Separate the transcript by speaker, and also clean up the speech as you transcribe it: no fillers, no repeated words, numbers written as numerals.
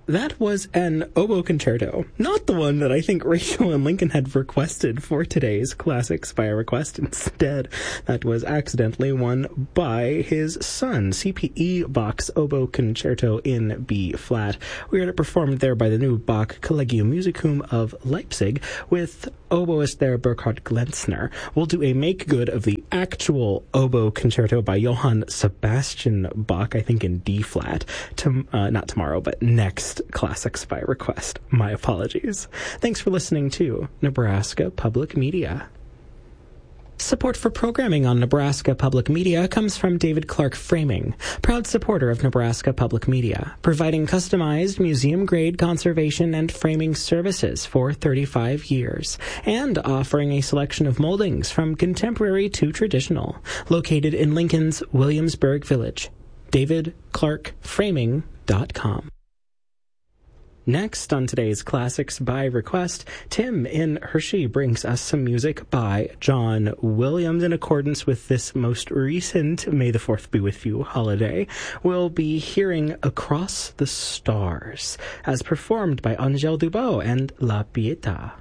Speaker 1: That was an oboe concerto, not the one that I think Rachel and Lincoln had requested for today's Classics by Request. Instead, that was accidentally one by his son, C.P.E. Bach's Oboe Concerto in B flat. We heard it performed there by the new Bach Collegium Musicum of Leipzig with oboist there Burkhard Glenzner. We'll do a make good of the actual oboe concerto by Johann Sebastian Bach, I think in D flat, not tomorrow, but next Classics by Request. My apologies. Thanks for listening to Nebraska Public Media. Support for programming on Nebraska Public Media comes from David Clark Framing, proud supporter of Nebraska Public Media, providing customized museum-grade conservation and framing services for 35 years, and offering a selection of moldings from contemporary to traditional, located in Lincoln's Williamsburg Village. DavidClarkFraming.com. Next on today's Classics by Request, Tim in Hershey brings us some music by John Williams in accordance with this most recent May the 4th Be With You holiday. We'll be hearing Across the Stars as performed by Angèle Dubois and La Pietà.